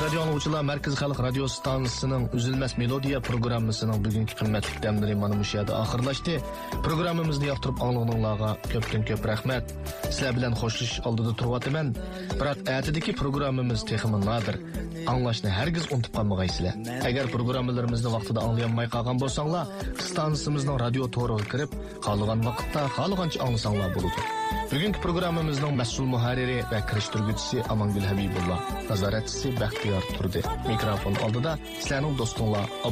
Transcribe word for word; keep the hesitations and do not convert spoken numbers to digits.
radio angluvchilar, Markaz Xalq radio stansiyasining Üzülmez Melodiya programmasining bugungi qimmatli damlari mana bu yerda oxirlashdi. Programmamizni yoqtirib anglag'anlarga ko'pdan ko'p rahmat. Sizlar bilan xo'shlashish oldida turyapman. Biroq atidagi programmamiz texmi nodir. Anglashni hargiz unutib qolmag'aysizlar. Agar programmalarimizni vaqtida anglayolmay qolgan bo'lsanglar, stansiyamizning radio to'riga kirib, qolgan vaqtda xohlagancha anglasanglar bo'ladi. Bugungi programmamizning mas'ul muharriri va kirishtiruvchisi Amangul Habibullah, nazoratchisi Baxtiyor turdi. Mikrofon oldida sizlarning do'stinglar